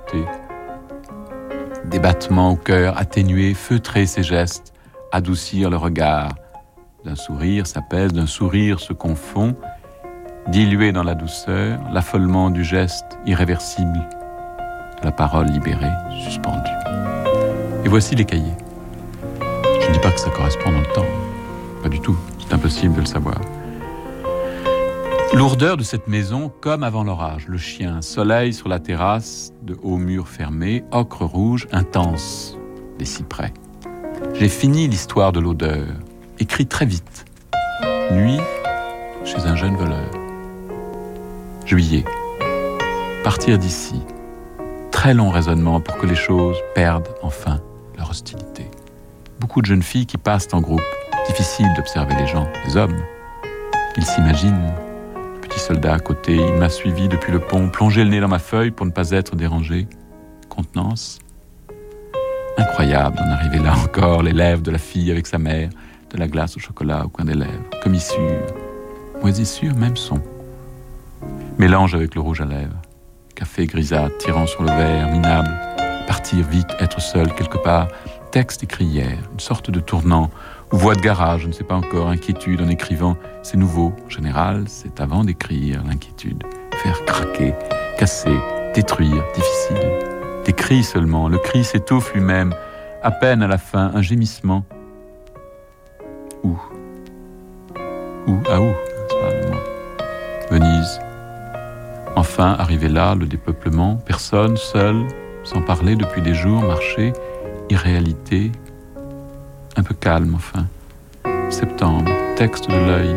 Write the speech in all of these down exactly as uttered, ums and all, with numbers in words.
côté. Des battements au cœur, atténuer, feutrer ses gestes, adoucir le regard. D'un sourire s'apaise, d'un sourire se confond, dilué dans la douceur, l'affolement du geste irréversible, de la parole libérée, suspendue. Et voici les cahiers. Je ne dis pas que ça correspond dans le temps. Pas du tout, c'est impossible de le savoir. Lourdeur de cette maison comme avant l'orage. Le chien, soleil sur la terrasse, de hauts murs fermés, ocre rouge intense, des cyprès. J'ai fini l'histoire de l'odeur, écrit très vite. Nuit chez un jeune voleur. Juillet. Partir d'ici. Très long raisonnement pour que les choses perdent enfin leur hostilité. Beaucoup de jeunes filles qui passent en groupe. Difficile d'observer les gens, les hommes. Ils s'imaginent. Petit soldat à côté, il m'a suivi depuis le pont, plongé le nez dans ma feuille pour ne pas être dérangé. Contenance. Incroyable d'en arriver là encore, les lèvres de la fille avec sa mère, de la glace au chocolat au coin des lèvres, commissure, moisissure, même son. Mélange avec le rouge à lèvres, café grisâtre, tirant sur le verre, minable, partir vite, être seul quelque part, texte écrit hier, une sorte de tournant, ou voix de garage, je ne sais pas encore, inquiétude en écrivant, c'est nouveau, en général, c'est avant d'écrire, l'inquiétude, faire craquer, casser, détruire, difficile. Des cris seulement, le cri s'étouffe lui-même, à peine à la fin, un gémissement. Où Où Ah où c'est pas le mot. Venise. Enfin, arrivé là, le dépeuplement, personne, seul, sans parler depuis des jours, marcher, irréalité, un peu calme enfin. Septembre, texte de l'œil.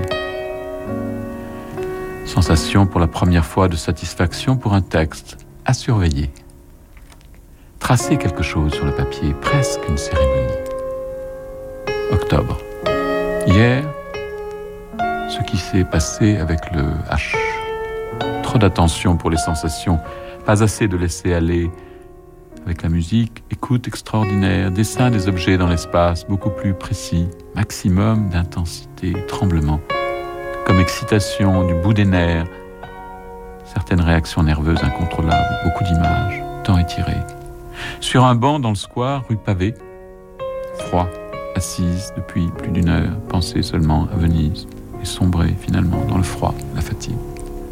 Sensation pour la première fois de satisfaction pour un texte, à surveiller. Tracer quelque chose sur le papier, presque une cérémonie. Octobre. Hier, ce qui s'est passé avec le H. Trop d'attention pour les sensations, pas assez de laisser aller. Avec la musique, écoute extraordinaire, dessin des objets dans l'espace, beaucoup plus précis, maximum d'intensité, tremblement, comme excitation du bout des nerfs, certaines réactions nerveuses incontrôlables, beaucoup d'images, temps étiré. Sur un banc dans le square, rue Pavée, froid, assise depuis plus d'une heure, penser seulement à Venise, et sombrer finalement dans le froid, la fatigue.